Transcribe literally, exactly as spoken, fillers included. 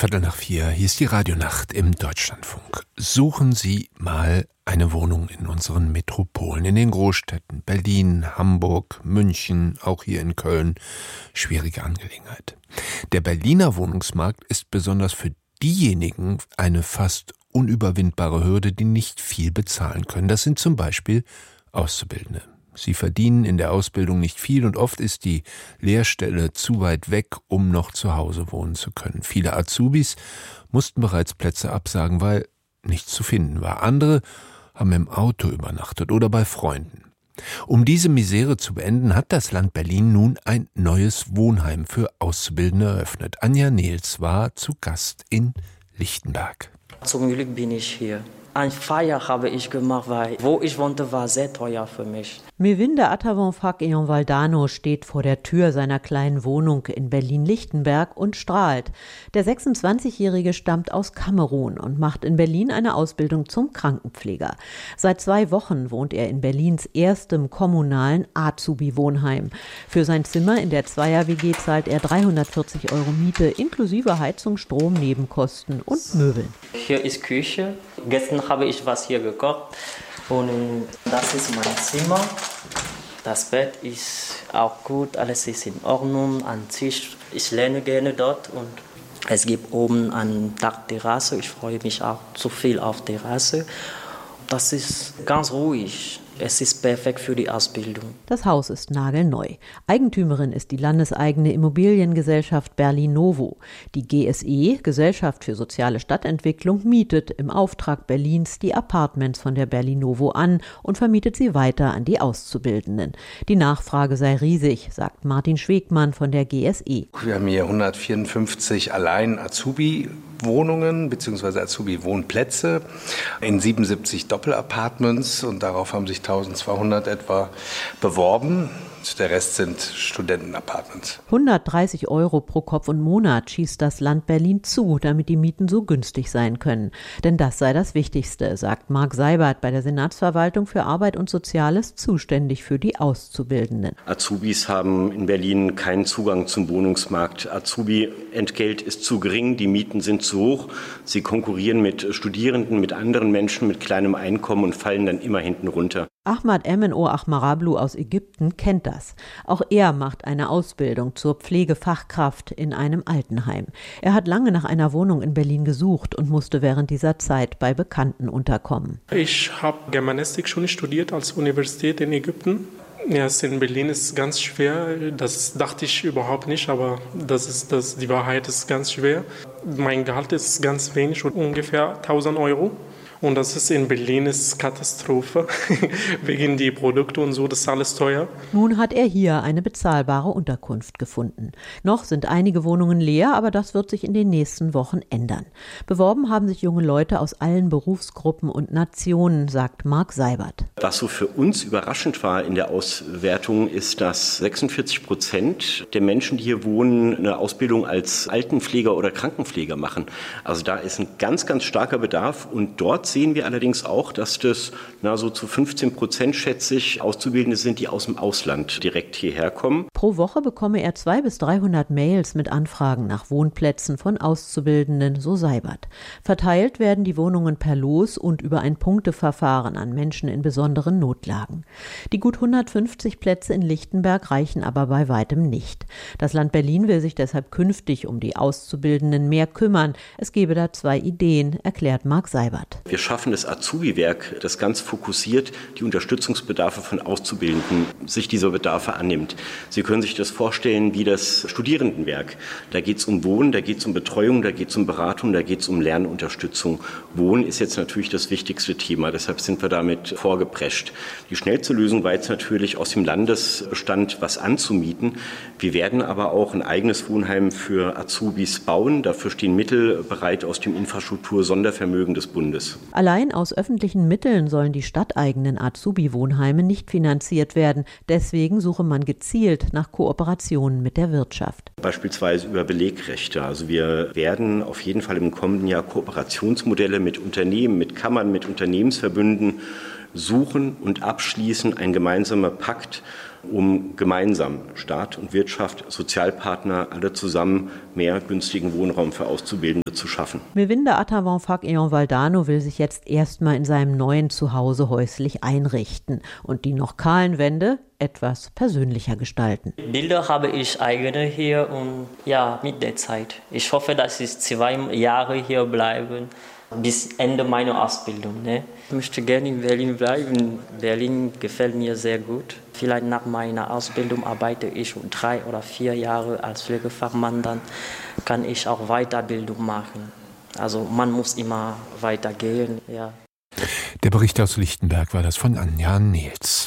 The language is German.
Viertel nach vier, hier ist die Radionacht im Deutschlandfunk. Suchen Sie mal eine Wohnung in unseren Metropolen, in den Großstädten Berlin, Hamburg, München, auch hier in Köln. Schwierige Angelegenheit. Der Berliner Wohnungsmarkt ist besonders für diejenigen eine fast unüberwindbare Hürde, die nicht viel bezahlen können. Das sind zum Beispiel Auszubildende. Sie verdienen in der Ausbildung nicht viel und oft ist die Lehrstelle zu weit weg, um noch zu Hause wohnen zu können. Viele Azubis mussten bereits Plätze absagen, weil nichts zu finden war. Andere haben im Auto übernachtet oder bei Freunden. Um diese Misere zu beenden, hat das Land Berlin nun ein neues Wohnheim für Auszubildende eröffnet. Anja Nehls war zu Gast in Lichtenberg. Zum Glück bin ich hier. Ein Feier habe ich gemacht, weil wo ich wohnte, war sehr teuer für mich. Mewinde Atavon-Fak Eon Valdano steht vor der Tür seiner kleinen Wohnung in Berlin-Lichtenberg und strahlt. Der sechsundzwanzigjährige stammt aus Kamerun und macht in Berlin eine Ausbildung zum Krankenpfleger. Seit zwei Wochen wohnt er in Berlins erstem kommunalen Azubi-Wohnheim. Für sein Zimmer in der Zweier-W G zahlt er dreihundertvierzig Euro Miete inklusive Heizung, Strom, Nebenkosten und Möbeln. Hier ist Küche. Gestern habe ich was hier gekocht und das ist mein Zimmer. Das Bett ist auch gut, alles ist in Ordnung. An Tisch, ich lerne gerne dort und es gibt oben eine Dachterrasse. Ich freue mich auch zu viel auf Terrasse. Das ist ganz ruhig. Es ist perfekt für die Ausbildung. Das Haus ist nagelneu. Eigentümerin ist die landeseigene Immobiliengesellschaft Berlinovo. Die G S E, Gesellschaft für soziale Stadtentwicklung, mietet im Auftrag Berlins die Apartments von der Berlinovo an und vermietet sie weiter an die Auszubildenden. Die Nachfrage sei riesig, sagt Martin Schwegmann von der G S E. Wir haben hier hundertvierundfünfzig allein Azubi-Wohnungen bzw. Azubi-Wohnplätze in siebenundsiebzig Doppelapartments und darauf haben sich eintausendzweihundert etwa beworben. Der Rest sind Studentenapartments. hundertdreißig Euro pro Kopf und Monat schießt das Land Berlin zu, damit die Mieten so günstig sein können. Denn das sei das Wichtigste, sagt Marc Seibert bei der Senatsverwaltung für Arbeit und Soziales, zuständig für die Auszubildenden. Azubis haben in Berlin keinen Zugang zum Wohnungsmarkt. Azubi-Entgelt ist zu gering, die Mieten sind zu hoch. Sie konkurrieren mit Studierenden, mit anderen Menschen mit kleinem Einkommen und fallen dann immer hinten runter. Ahmad Emeno Ahmarablu aus Ägypten kennt das. Auch er macht eine Ausbildung zur Pflegefachkraft in einem Altenheim. Er hat lange nach einer Wohnung in Berlin gesucht und musste während dieser Zeit bei Bekannten unterkommen. Ich habe Germanistik schon studiert als Universität in Ägypten. Ja, es in Berlin ist ganz schwer. Das dachte ich überhaupt nicht, aber das ist das, die Wahrheit ist ganz schwer. Mein Gehalt ist ganz wenig, ungefähr tausend Euro. Und das ist in Berlin ist Katastrophe, wegen die Produkte und so, das ist alles teuer. Nun hat er hier eine bezahlbare Unterkunft gefunden. Noch sind einige Wohnungen leer, aber das wird sich in den nächsten Wochen ändern. Beworben haben sich junge Leute aus allen Berufsgruppen und Nationen, sagt Marc Seibert. Was so für uns überraschend war in der Auswertung, ist, dass sechsundvierzig Prozent der Menschen, die hier wohnen, eine Ausbildung als Altenpfleger oder Krankenpfleger machen. Also da ist ein ganz, ganz starker Bedarf und dort sehen wir allerdings auch, dass das na, so zu fünfzehn Prozent, schätze ich, Auszubildende sind, die aus dem Ausland direkt hierher kommen. Pro Woche bekomme er zweihundert bis dreihundert Mails mit Anfragen nach Wohnplätzen von Auszubildenden, so Seibert. Verteilt werden die Wohnungen per Los und über ein Punkteverfahren an Menschen in besonderen Notlagen. Die gut hundertfünfzig Plätze in Lichtenberg reichen aber bei weitem nicht. Das Land Berlin will sich deshalb künftig um die Auszubildenden mehr kümmern. Es gebe da zwei Ideen, erklärt Marc Seibert. Wir schaffen das Azubi-Werk, das ganz fokussiert die Unterstützungsbedarfe von Auszubildenden, sich dieser Bedarfe annimmt. Sie können sich das vorstellen wie das Studierendenwerk. Da geht es um Wohnen, da geht es um Betreuung, da geht es um Beratung, da geht es um Lernunterstützung. Wohnen ist jetzt natürlich das wichtigste Thema, deshalb sind wir damit vorgeprescht. Die schnellste Lösung war jetzt natürlich aus dem Landesbestand was anzumieten. Wir werden aber auch ein eigenes Wohnheim für Azubis bauen. Dafür stehen Mittel bereit aus dem Infrastruktur-Sondervermögen des Bundes. Allein aus öffentlichen Mitteln sollen die stadteigenen Azubi-Wohnheime nicht finanziert werden. Deswegen suche man gezielt nach Kooperationen mit der Wirtschaft. Beispielsweise über Belegrechte. Also wir werden auf jeden Fall im kommenden Jahr Kooperationsmodelle mit Unternehmen, mit Kammern, mit Unternehmensverbünden suchen und abschließen ein gemeinsamer Pakt, um gemeinsam Staat und Wirtschaft, Sozialpartner, alle zusammen mehr günstigen Wohnraum für Auszubildende zu schaffen. Milwinde Attawon-Fak Eon Valdano will sich jetzt erstmal in seinem neuen Zuhause häuslich einrichten und die noch kahlen Wände etwas persönlicher gestalten. Bilder habe ich eigene hier und ja, mit der Zeit. Ich hoffe, dass ich zwei Jahre hier bleiben, bis Ende meiner Ausbildung. Ne? Ich möchte gerne in Berlin bleiben. Berlin gefällt mir sehr gut. Vielleicht nach meiner Ausbildung arbeite ich drei oder vier Jahre als Pflegefachmann, dann kann ich auch Weiterbildung machen. Also man muss immer weitergehen. Ja. Der Bericht aus Lichtenberg war das von Anja Nehls.